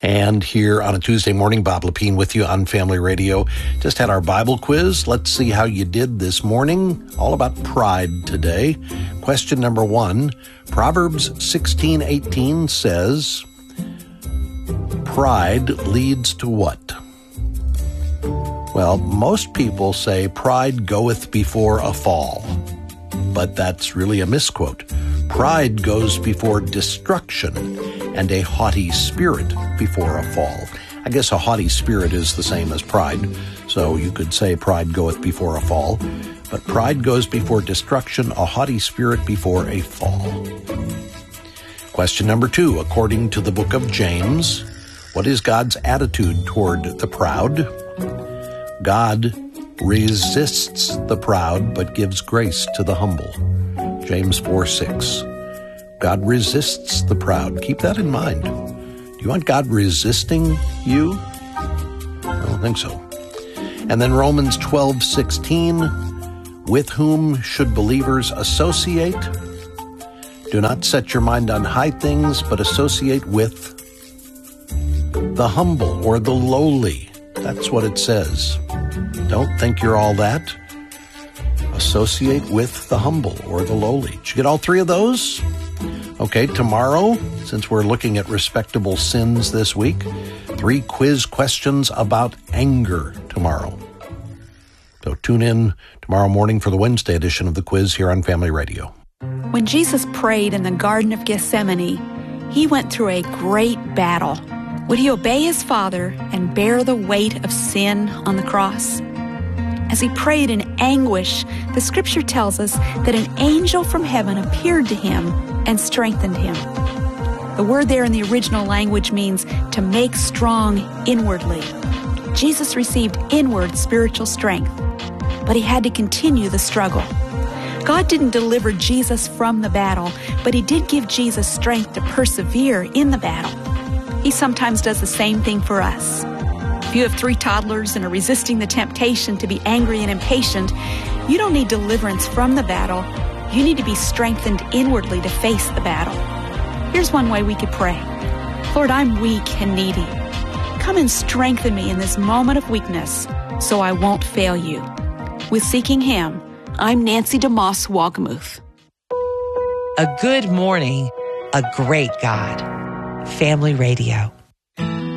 And here on a Tuesday morning, Bob Lepine with you on Family Radio. Just had our Bible quiz. Let's see how you did this morning. All about pride today. Question number 1. Proverbs 16:18 says, pride leads to what? Well, most people say pride goeth before a fall. But that's really a misquote. Pride goes before destruction, and a haughty spirit before a fall. I guess a haughty spirit is the same as pride, so you could say pride goeth before a fall. But pride goes before destruction, a haughty spirit before a fall. Question number 2, according to the book of James, what is God's attitude toward the proud? God resists the proud, but gives grace to the humble. James 4:6. God resists the proud. Keep that in mind. Do you want God resisting you? I don't think so. And then Romans 12:16. With whom should believers associate? Do not set your mind on high things, but associate with the humble or the lowly. That's what it says. Don't think you're all that. Associate with the humble or the lowly. Did you get all 3 of those? Okay, tomorrow, since we're looking at respectable sins this week, 3 quiz questions about anger tomorrow. So tune in tomorrow morning for the Wednesday edition of the quiz here on Family Radio. When Jesus prayed in the Garden of Gethsemane, he went through a great battle. Would he obey his Father and bear the weight of sin on the cross? As he prayed in anguish, the scripture tells us that an angel from heaven appeared to him and strengthened him. The word there in the original language means to make strong inwardly. Jesus received inward spiritual strength, but he had to continue the struggle. God didn't deliver Jesus from the battle, but he did give Jesus strength to persevere in the battle. He sometimes does the same thing for us. If you have 3 toddlers and are resisting the temptation to be angry and impatient, you don't need deliverance from the battle. You need to be strengthened inwardly to face the battle. Here's one way we could pray. Lord, I'm weak and needy. Come and strengthen me in this moment of weakness so I won't fail you. With Seeking Him, I'm Nancy DeMoss Wogmuth. A good morning, a great God. Family Radio.